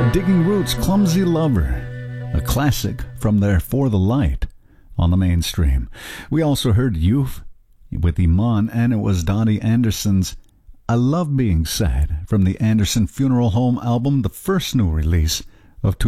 Digging Roots' Clumsy Lover, a classic from their For the Light on the Mainstream. We also heard Youth with Iman, and it was Dottie Anderson's I Love Being Sad from the Anderson Funeral Home album, the first new release of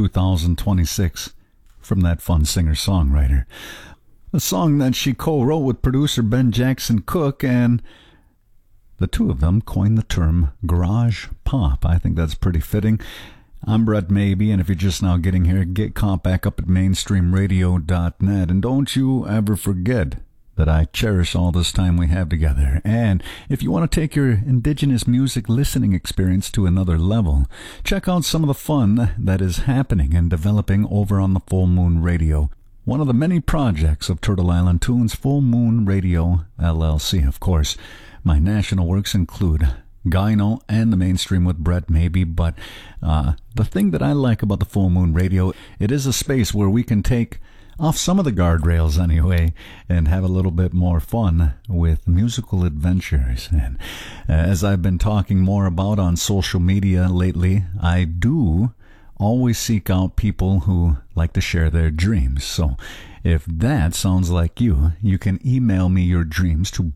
2026 from that fun singer-songwriter. A song that she co-wrote with producer Ben Jackson Cook, and the two of them coined the term garage pop. I think that's pretty fitting. I'm Brett Maybe, and if you're just now getting here, get caught back up at mainstreamradio.net. And don't you ever forget that I cherish all this time we have together. And if you want to take your indigenous music listening experience to another level, check out some of the fun that is happening and developing over on the Full Moon Radio, one of the many projects of Turtle Island Tunes, Full Moon Radio LLC. Of course, my national works include Gyno and the Mainstream with Brett Maybe, but the thing that I like about the Full Moon Radio, it is a space where we can take off some of the guardrails anyway and have a little bit more fun with musical adventures. And as I've been talking more about on social media lately, I do always seek out people who like to share their dreams. So if that sounds like you, you can email me your dreams to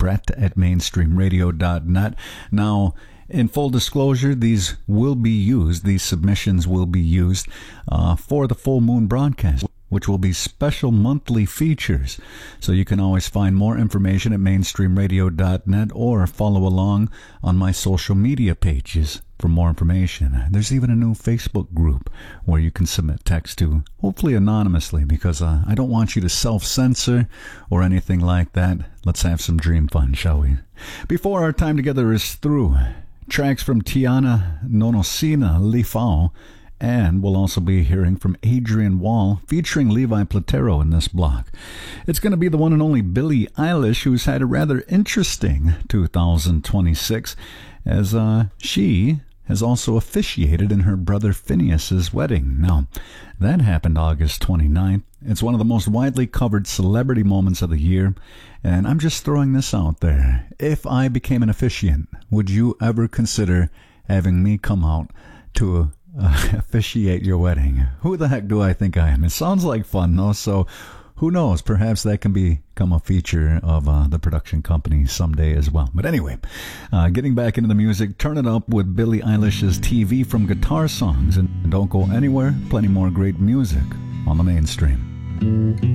brett@mainstreamradio.net. Now, in full disclosure, these submissions will be used for the Full Moon broadcast, which will be special monthly features. So you can always find more information at mainstreamradio.net or follow along on my social media pages for more information. There's even a new Facebook group where you can submit text to, hopefully anonymously, because I don't want you to self-censor or anything like that. Let's have some dream fun, shall we? Before our time together is through, tracks from Tiana Nonosina Lifao, and we'll also be hearing from Adrian Wall featuring Levi Platero in this block. It's going to be the one and only Billie Eilish, who's had a rather interesting 2026, as she has also officiated in her brother Phineas's wedding. Now, that happened August 29th. It's one of the most widely covered celebrity moments of the year, and I'm just throwing this out there. If I became an officiant, would you ever consider having me come out to officiate your wedding? Who the heck do I think I am? It sounds like fun, though, so who knows? Perhaps that can become a feature of the production company someday as well. But anyway, getting back into the music, turn it up with Billie Eilish's TV from Guitar Songs. And don't go anywhere, plenty more great music on the Mainstream.